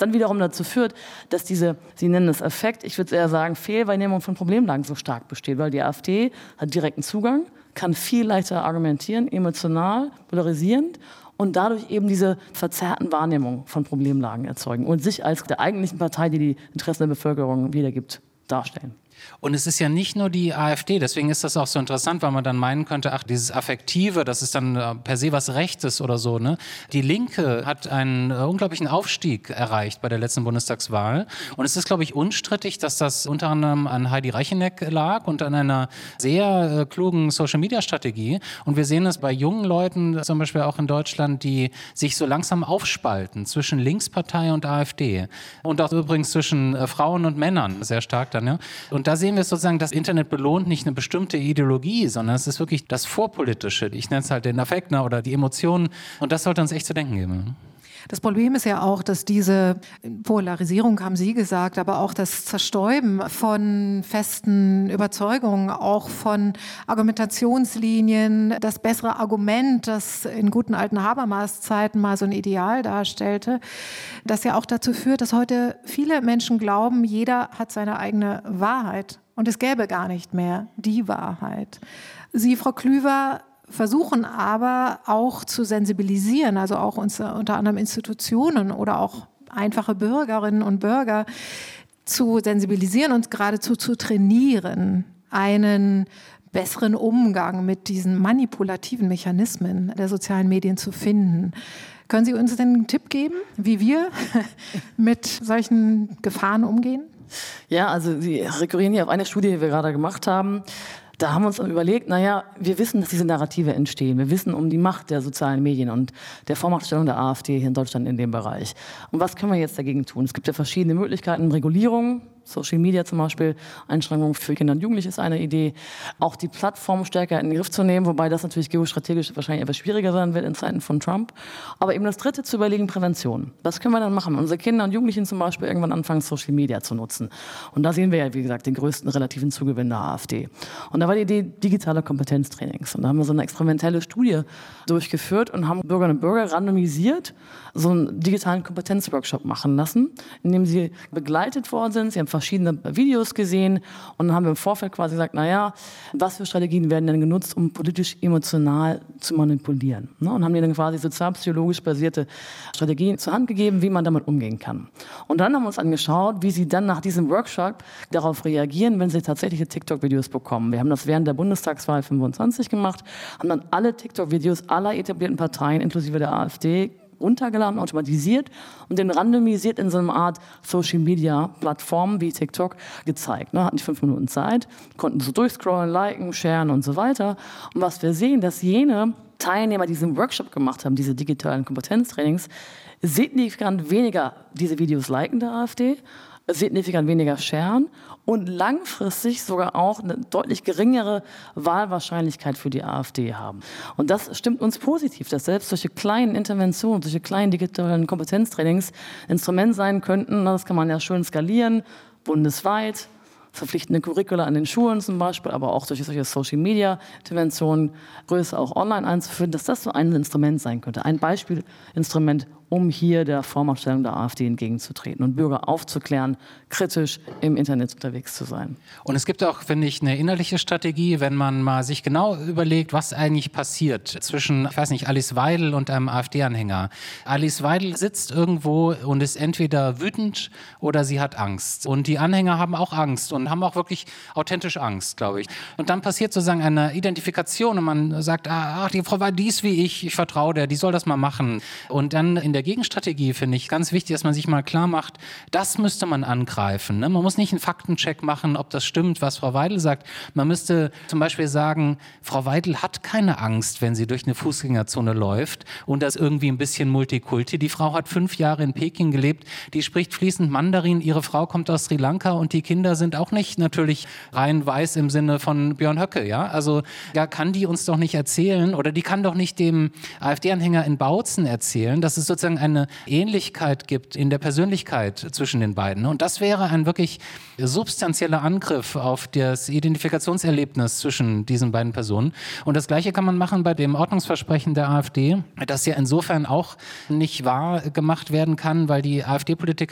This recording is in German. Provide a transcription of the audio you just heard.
dann wiederum dazu führt, dass diese, Sie nennen es Effekt, ich würde eher sagen, Fehlwahrnehmung von Problemlagen so stark besteht, weil die AfD hat direkten Zugang, kann viel leichter argumentieren, emotional, polarisierend und dadurch eben diese verzerrten Wahrnehmungen von Problemlagen erzeugen und sich als der eigentlichen Partei, die die Interessen der Bevölkerung wiedergibt, darstellen. Und es ist ja nicht nur die AfD, deswegen ist das auch so interessant, weil man dann meinen könnte, ach, dieses Affektive, das ist dann per se was Rechtes oder so, ne? Die Linke hat einen unglaublichen Aufstieg erreicht bei der letzten Bundestagswahl. Und es ist, glaube ich, unstrittig, dass das unter anderem an Heidi Reicheneck lag und an einer sehr klugen Social-Media-Strategie. Und wir sehen das bei jungen Leuten, zum Beispiel auch in Deutschland, die sich so langsam aufspalten zwischen Linkspartei und AfD. Und auch übrigens zwischen Frauen und Männern, sehr stark dann, ja. Und da sehen wir sozusagen, das Internet belohnt nicht eine bestimmte Ideologie, sondern es ist wirklich das Vorpolitische. Ich nenne es halt den Affekt, ne, oder die Emotionen. Und das sollte uns echt zu denken geben. Das Problem ist ja auch, dass diese Polarisierung, haben Sie gesagt, aber auch das Zerstäuben von festen Überzeugungen, auch von Argumentationslinien, das bessere Argument, das in guten alten Habermas-Zeiten mal so ein Ideal darstellte, das ja auch dazu führt, dass heute viele Menschen glauben, jeder hat seine eigene Wahrheit und es gäbe gar nicht mehr die Wahrheit. Sie, Frau Klüver, versuchen aber auch zu sensibilisieren, also auch unter anderem Institutionen oder auch einfache Bürgerinnen und Bürger zu sensibilisieren und geradezu zu trainieren, einen besseren Umgang mit diesen manipulativen Mechanismen der sozialen Medien zu finden. Können Sie uns denn einen Tipp geben, wie wir mit solchen Gefahren umgehen? Ja, also Sie rekurrieren hier auf eine Studie, die wir gerade gemacht haben. Da haben wir uns überlegt, wir wissen, dass diese Narrative entstehen. Wir wissen um die Macht der sozialen Medien und der Vormachtstellung der AfD hier in Deutschland in dem Bereich. Und was können wir jetzt dagegen tun? Es gibt ja verschiedene Möglichkeiten, Regulierung, Social Media zum Beispiel, Einschränkungen für Kinder und Jugendliche ist eine Idee. Auch die Plattform stärker in den Griff zu nehmen, wobei das natürlich geostrategisch wahrscheinlich etwas schwieriger sein wird in Zeiten von Trump. Aber eben das Dritte zu überlegen, Prävention. Was können wir dann machen? Unsere Kinder und Jugendlichen zum Beispiel irgendwann anfangen, Social Media zu nutzen. Und da sehen wir ja, wie gesagt, den größten relativen Zugewinn der AfD. Und da war die Idee digitale Kompetenztrainings. Und da haben wir so eine experimentelle Studie durchgeführt und haben Bürgerinnen und Bürger randomisiert so einen digitalen Kompetenzworkshop machen lassen, in dem sie begleitet worden sind. Sie haben verschiedene Videos gesehen und dann haben wir im Vorfeld quasi gesagt, was für Strategien werden denn genutzt, um politisch emotional zu manipulieren? Und haben ihnen dann quasi sozialpsychologisch basierte Strategien zur Hand gegeben, wie man damit umgehen kann. Und dann haben wir uns angeschaut, wie sie dann nach diesem Workshop darauf reagieren, wenn sie tatsächliche TikTok-Videos bekommen. Wir haben das während der Bundestagswahl 25 gemacht, haben dann alle TikTok-Videos aller etablierten Parteien, inklusive der AfD, runtergeladen, automatisiert und den randomisiert in so einer Art Social-Media-Plattform wie TikTok gezeigt. Hatten die 5 Minuten Zeit, konnten so durchscrollen, liken, sharen und so weiter. Und was wir sehen, dass jene Teilnehmer, die diesen Workshop gemacht haben, diese digitalen Kompetenztrainings, signifikant weniger diese Videos liken der AfD, signifikant weniger sharen und langfristig sogar auch eine deutlich geringere Wahlwahrscheinlichkeit für die AfD haben. Und das stimmt uns positiv, dass selbst solche kleinen Interventionen, solche kleinen digitalen Kompetenztrainings Instrument sein könnten. Das kann man ja schön skalieren, bundesweit, verpflichtende Curricula an den Schulen zum Beispiel, aber auch durch solche Social-Media-Interventionen, größer auch online einzuführen, dass das so ein Instrument sein könnte, ein Beispielinstrument, um hier der Vormachtstellung der AfD entgegenzutreten und Bürger aufzuklären, kritisch im Internet unterwegs zu sein. Und es gibt auch, finde ich, eine innerliche Strategie, wenn man mal sich genau überlegt, was eigentlich passiert zwischen, ich weiß nicht, Alice Weidel und einem AfD-Anhänger. Alice Weidel sitzt irgendwo und ist entweder wütend oder sie hat Angst. Und die Anhänger haben auch Angst und haben auch wirklich authentisch Angst, glaube ich. Und dann passiert sozusagen eine Identifikation und man sagt, die Frau Weidel, die ist wie ich vertraue der, die soll das mal machen. Und dann in der Gegenstrategie finde ich ganz wichtig, dass man sich mal klar macht, das müsste man angreifen. Ne? Man muss nicht einen Faktencheck machen, ob das stimmt, was Frau Weidel sagt. Man müsste zum Beispiel sagen, Frau Weidel hat keine Angst, wenn sie durch eine Fußgängerzone läuft und das irgendwie ein bisschen Multikulti. Die Frau hat 5 Jahre in Peking gelebt, die spricht fließend Mandarin, ihre Frau kommt aus Sri Lanka und die Kinder sind auch nicht natürlich rein weiß im Sinne von Björn Höcke. Ja? Also kann die uns doch nicht erzählen oder die kann doch nicht dem AfD-Anhänger in Bautzen erzählen, dass es sozusagen eine Ähnlichkeit gibt in der Persönlichkeit zwischen den beiden. Und das wäre ein wirklich substanzieller Angriff auf das Identifikationserlebnis zwischen diesen beiden Personen. Und das Gleiche kann man machen bei dem Ordnungsversprechen der AfD, das ja insofern auch nicht wahr gemacht werden kann, weil die AfD-Politiker